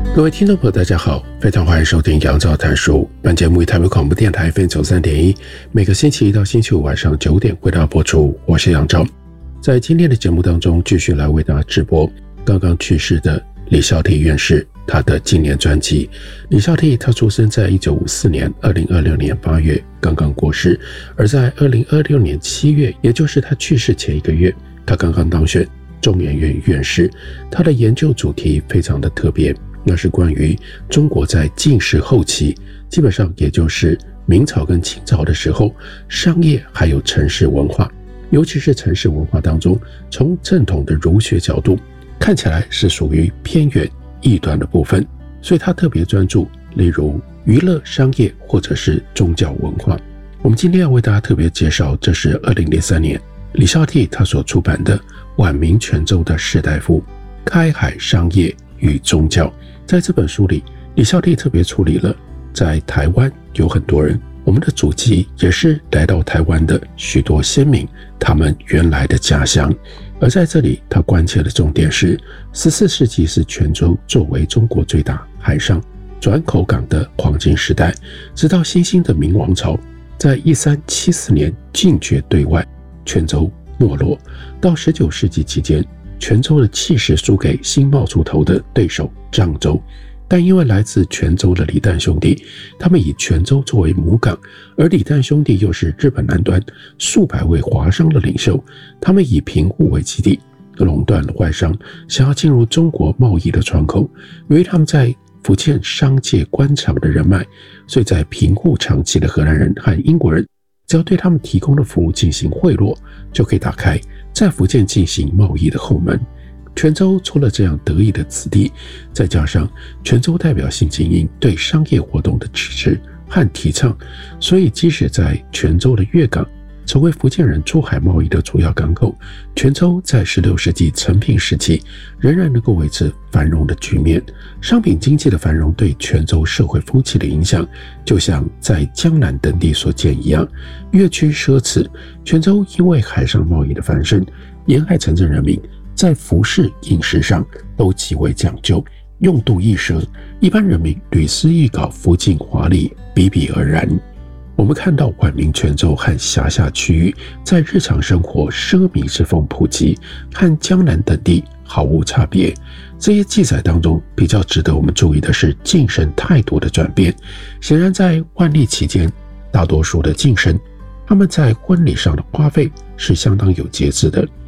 各位听众朋友大家好，非常欢迎收听杨照谈书。本节目以台北广播电台 FM93.1，每个星期一到星期五晚上9点为大家播出。我是杨照，在今天的节目当中继续来为大家直播刚刚去世的李孝悌院士他的纪念专辑。李孝悌他出生在1954年2026年8月刚刚过世，而在2026年7月，也就是他去世前一个月，他刚刚当选中研院院士。他的研究主题非常的特别，那是关于中国在晋世后期，基本上也就是明朝跟清朝的时候，商业还有城市文化，尤其是城市文化当中，从正统的儒学角度看起来是属于偏远异端的部分，所以他特别专注例如娱乐商业或者是宗教文化。我们今天要为大家特别介绍，这是2003年李孝悌他所出版的晚明泉州的士大夫开海商业与宗教。在这本书里，李孝悌特别处理了在台湾有很多人，我们的祖籍也是来到台湾的许多先民，他们原来的家乡。而在这里他关切的重点是14世纪是泉州作为中国最大海上转口港的黄金时代，直到新兴的明王朝在1374年禁绝对外，泉州没落。到19世纪期间，泉州的气势输给新冒出头的对手漳州，但因为来自泉州的李旦兄弟，他们以泉州作为母港，而李旦兄弟又是日本南端数百位华商的领袖，他们以平户为基地，垄断了外商想要进入中国贸易的窗口。由于他们在福建商界官场的人脉，所以在平户长期的荷兰人和英国人只要对他们提供的服务进行贿赂，就可以打开在福建进行贸易的后门。泉州出了这样得意的子弟，再加上泉州代表性精英对商业活动的支持和提倡，所以即使在泉州的粤港成为福建人出海贸易的主要港口，泉州在16世纪承平时期仍然能够维持繁荣的局面。商品经济的繁荣对泉州社会风气的影响，就像在江南等地所见一样，越趋奢侈。泉州因为海上贸易的繁盛，沿海城镇人民在服饰饮食上都极为讲究，用度一奢，一般人民屡施艺稿，福晋华丽，比比而然。我们看到晚明泉州和辖下区域在日常生活奢靡之风普及，和江南等地毫无差别。这些记载当中比较值得我们注意的是晋绅态度的转变。显然在万历期间，大多数的晋绅他们在婚礼上的花费是相当有节制的，